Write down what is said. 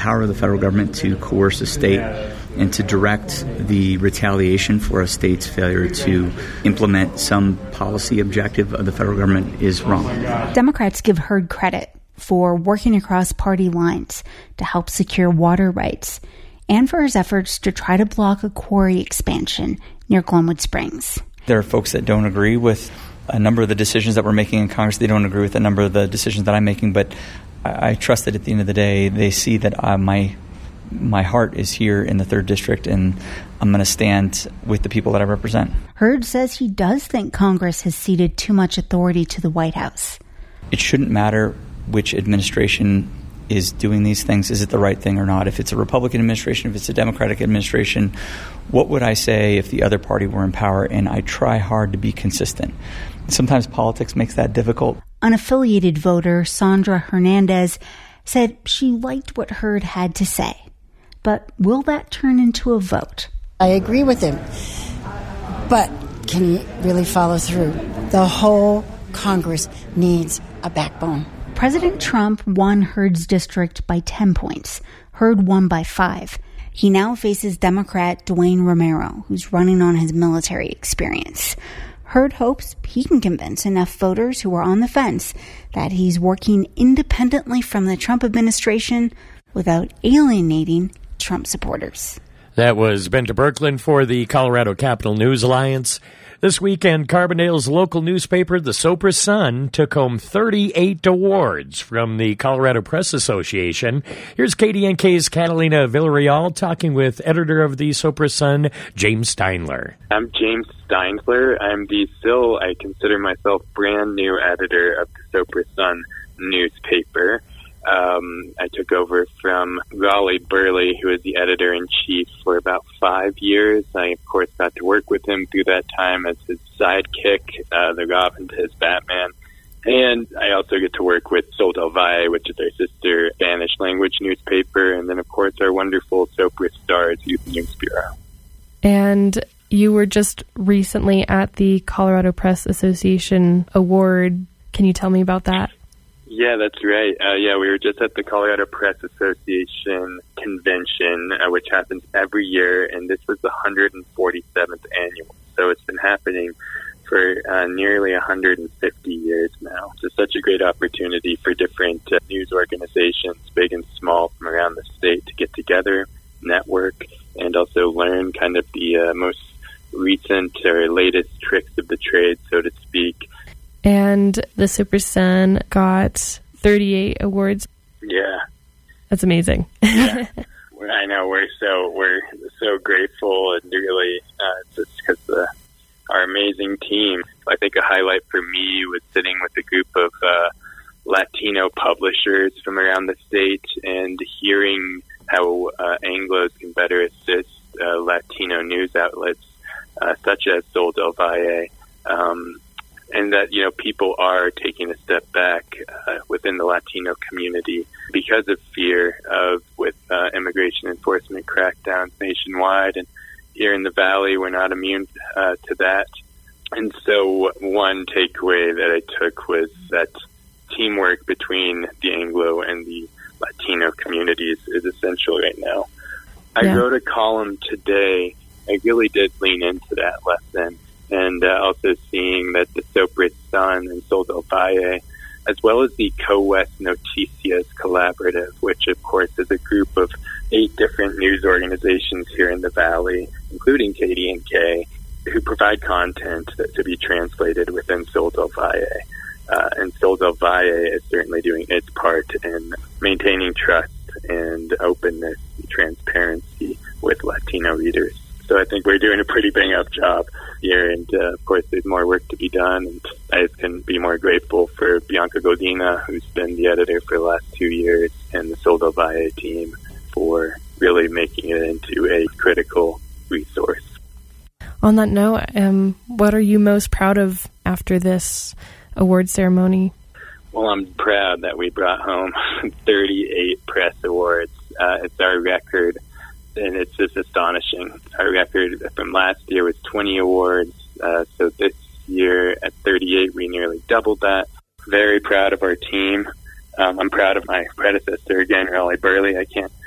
power of the federal government to coerce a state and to direct the retaliation for a state's failure to implement some policy objective of the federal government is wrong. Democrats give Hurd credit for working across party lines to help secure water rights and for his efforts to try to block a quarry expansion near Glenwood Springs. There are folks that don't agree with a number of the decisions that we're making in Congress. They don't agree with a number of the decisions that I'm making, but I trust that at the end of the day, they see that my heart is here in the 3rd District, and I'm going to stand with the people that I represent. Hurd says he does think Congress has ceded too much authority to the White House. It shouldn't matter which administration is doing these things. Is it the right thing or not? If it's a Republican administration, if it's a Democratic administration, what would I say if the other party were in power? And I try hard to be consistent. Sometimes politics makes that difficult. Unaffiliated voter Sandra Hernandez said she liked what Hurd had to say. But will that turn into a vote? I agree with him. But can he really follow through? The whole Congress needs a backbone. President Trump won Hurd's district by 10 points. Hurd won by 5. He now faces Democrat Dwayne Romero, who's running on his military experience. Hurd hopes he can convince enough voters who are on the fence that he's working independently from the Trump administration without alienating Trump supporters. That was Bente Birkeland for the Colorado Capital News Alliance. This weekend, Carbondale's local newspaper, the Sopris Sun, took home 38 awards from the Colorado Press Association. Here's KDNK's Catalina Villarreal talking with editor of the Sopris Sun, James Steinler. I'm James Steinler. I'm I consider myself brand new editor of the Sopris Sun newspaper. I took over from Raleigh Burley, who was the editor-in-chief for about 5 years. I, of course, got to work with him through that time as his sidekick, the Robin to his Batman. And I also get to work with Sol del Valle, which is our sister Spanish-language newspaper, and then, of course, our wonderful Sopris Stars Youth News Bureau. And you were just recently at the Colorado Press Association Award. Can you tell me about that? Yeah, that's right. We were just at the Colorado Press Association convention, which happens every year, and this was the 147th annual. So it's been happening for nearly 150 years now. It's such a great opportunity for different news organizations, big and small, from around the state to get together, network, and also learn kind of the most recent or latest tricks of the trade, so to speak. And the Sopris Sun got 38 awards. Yeah. That's amazing. Yeah. I know we're so grateful, and really just because our amazing team. I think a highlight for me was sitting with a group of Latino publishers from around the state and hearing how Anglos can better assist Latino news outlets such as Sol del Valle. And that, people are taking a step back within the Latino community because of fear with immigration enforcement crackdowns nationwide. And here in the Valley, we're not immune to that. And so one takeaway that I took was that teamwork between the Anglo and the Latino communities is essential right now. I wrote a column today. I really did lean into that lesson. And also seeing that the Sopris Sun and Sol del Valle, as well as the Co-West Noticias Collaborative, which, of course, is a group of 8 different news organizations here in the Valley, including KDNK, who provide content to be translated within Sol del Valle. And Sol del Valle is certainly doing its part in maintaining trust and openness and transparency with Latino readers. So I think we're doing a pretty bang-up job here, and of course there's more work to be done, and I just couldn't be more grateful for Bianca Godina, who's been the editor for the last 2 years, and the Sol del Valle team for really making it into a critical resource. On that note, what are you most proud of after this award ceremony? Well, I'm proud that we brought home 38 press awards. It's our record. And it's just astonishing. Our record from last year was 20 awards. So this year at 38, we nearly doubled that. Very proud of our team. I'm proud of my predecessor again, Raleigh Burley. I can't